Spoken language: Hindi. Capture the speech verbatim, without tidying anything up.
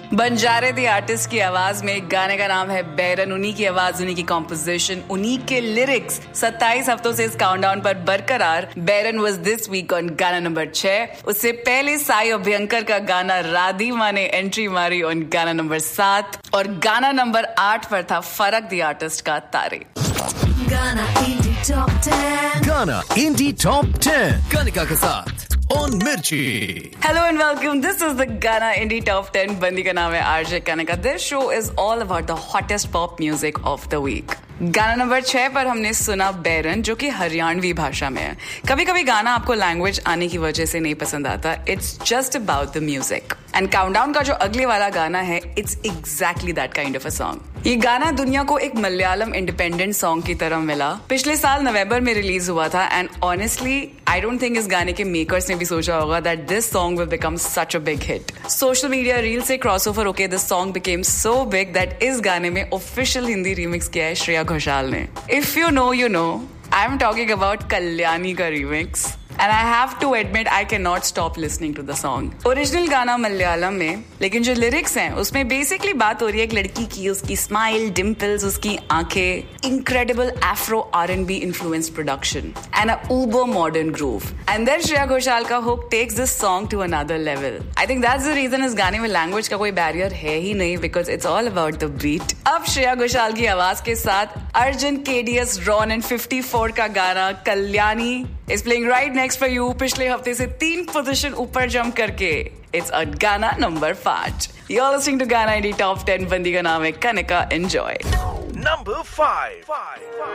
बंजारे दी आर्टिस्ट की आवाज में गाने का नाम है बैरन। उन्हीं की आवाज, उन्हीं की कॉम्पोजिशन, उन्हीं के लिरिक्स सत्ताईस हफ्तों से इस काउंटडाउन पर बरकरार। बैरन वाज दिस वीक ऑन गाना नंबर छह। उससे पहले साई अभ्यंकर का गाना राधिमा ने एंट्री मारी ऑन गाना नंबर सात, और गाना नंबर आठ पर था फरक दी आर्टिस्ट का तारे। गाना इंडी टॉप टेन, गाना इंडी टॉप टेन कनिका के साथ on Mirchi. Hello and welcome. This is the Ghana Indie Top ten. बंदी का नाम है RJ Kanika. This show is all about the hottest pop music of the week. गाना नंबर छह पर हमने सुना बैरन, जो कि हरियाणवी भाषा में है। कभी कभी गाना आपको लैंग्वेज आने की वजह से नहीं पसंद आता, it's just about the music. And countdown का जो अगले वाला गाना है, it's exactly that kind of a song. ये गाना दुनिया को एक मलयालम इंडिपेंडेंट सॉन्ग की तरह मिला। पिछले साल नवंबर में रिलीज हुआ था, and honestly I don't think इस गाने के मेकर्स ने भी सोचा होगा that this song will become such a big hit. Social media reel से क्रॉसओवर होके this song became so big that इस गाने में ऑफिशियल हिंदी रीमिक्स किया है श्रेया घोषाल ने। If you know you know, I am talking about Kalyani का remix. And I have to admit, I cannot stop listening to the song. Original गाना मलयालम में, लेकिन जो लिरिक्स हैं उसमें बेसिकली बात हो रही है एक लड़की की, उसकी स्माइल, डिम्पल्स, उसकी आंखें, incredible Afro R and B influenced production and a uber modern groove. And then Shreya Ghoshal का hook takes this song to another level. I think that's the reason इस गाने में लैंग्वेज का कोई बैरियर है ही नहीं, because it's all about the beat. अब श्रेया घोषाल की आवाज के साथ Arjun, KDS, Ron and fifty four का गाना Kalyani is playing right next for you. पिछले हफ्ते से तीन पोजीशन ऊपर जंप करके it's at गाना नंबर पांच. You're listening to Ghana Indie Top ten. बंदी का नाम है Kanika. Enjoy. Number five. five, five.